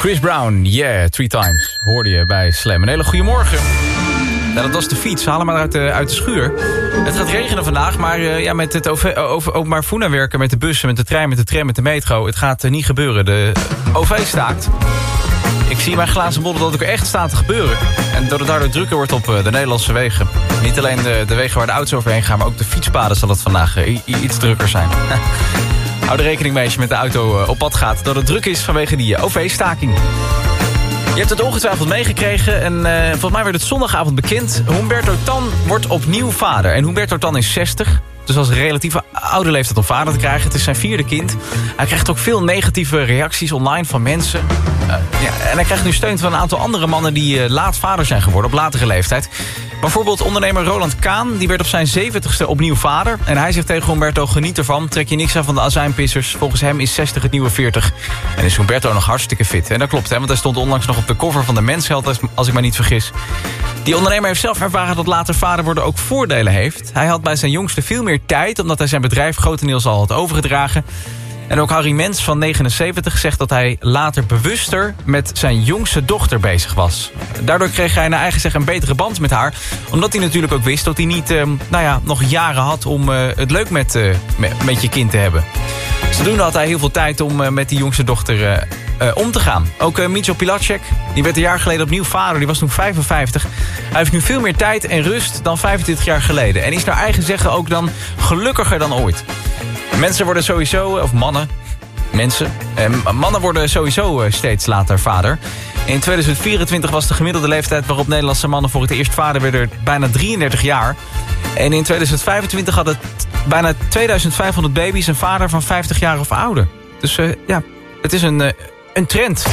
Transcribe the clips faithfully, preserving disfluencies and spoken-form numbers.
Chris Brown, yeah, three times, hoorde je bij Slam. Een hele goede morgen. Ja, dat was de fiets, haal hem maar uit de, uit de schuur. Het gaat regenen vandaag, maar uh, ja, met het over, over, openbaar vervoer werken... met de bussen, met de trein, met de tram, met de metro... het gaat uh, niet gebeuren. De O V staakt. Ik zie in mijn glazen bol dat het ook echt staat te gebeuren. En dat het daardoor drukker wordt op uh, de Nederlandse wegen. Niet alleen de, de wegen waar de auto's overheen gaan... maar ook de fietspaden zal het vandaag uh, iets drukker zijn. Hou er rekening mee als je met de auto uh, op pad gaat... dat het druk is vanwege die uh, O V-staking. Je hebt het ongetwijfeld meegekregen en uh, volgens mij werd het zondagavond bekend. Humberto Tan wordt opnieuw vader. En Humberto Tan is zestig, dus als relatieve oude leeftijd om vader te krijgen. Het is zijn vierde kind. Hij krijgt ook veel negatieve reacties online van mensen. Uh, ja, en hij krijgt nu steun van een aantal andere mannen die uh, laat vader zijn geworden op latere leeftijd. Bijvoorbeeld ondernemer Roland Kaan, die werd op zijn zeventigste opnieuw vader. En hij zegt tegen Humberto, geniet ervan, trek je niks aan van de azijnpissers. Volgens hem is zestig het nieuwe veertig. En is Humberto nog hartstikke fit. En dat klopt, hè, want hij stond onlangs nog op de cover van de Mensheld, als ik me niet vergis. Die ondernemer heeft zelf ervaren dat later vader worden ook voordelen heeft. Hij had bij zijn jongste veel meer tijd, omdat hij zijn bedrijf grotendeels al had overgedragen. En ook Harry Mens van negenenzeventig zegt dat hij later bewuster met zijn jongste dochter bezig was. Daardoor kreeg hij naar eigen zeggen een betere band met haar. Omdat hij natuurlijk ook wist dat hij niet uh, nou ja, nog jaren had om uh, het leuk met, uh, met, met je kind te hebben. Zodoende had hij heel veel tijd om uh, met die jongste dochter uh, uh, om te gaan. Ook uh, Michel Pilacek, die werd een jaar geleden opnieuw vader. Die was toen vijfenvijftig. Hij heeft nu veel meer tijd en rust dan vijfentwintig jaar geleden. En is naar eigen zeggen ook dan gelukkiger dan ooit. Mensen worden sowieso, of mannen, mensen, eh, mannen worden sowieso steeds later vader. In tweeduizend vierentwintig was de gemiddelde leeftijd waarop Nederlandse mannen voor het eerst vader werden bijna drieëndertig jaar. En in tweeduizend vijfentwintig hadden bijna tweeduizend vijfhonderd baby's een vader van vijftig jaar of ouder. Dus uh, ja, het is een, uh, een trend.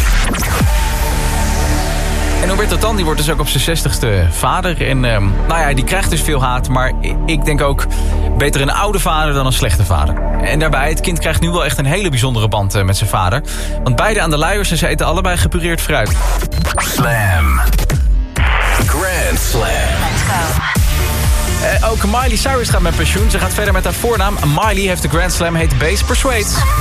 En Humberto Tan die wordt dus ook op zijn zestigste vader. En uh, nou ja, die krijgt dus veel haat. Maar ik denk ook beter een oude vader dan een slechte vader. En daarbij, het kind krijgt nu wel echt een hele bijzondere band uh, met zijn vader. Want beide aan de luiers en ze eten allebei gepureerd fruit. Slam. Grand Slam. Let's go. Uh, ook Miley Cyrus gaat met pensioen. Ze gaat verder met haar voornaam. Miley heeft de Grand Slam, heet Base Persuade.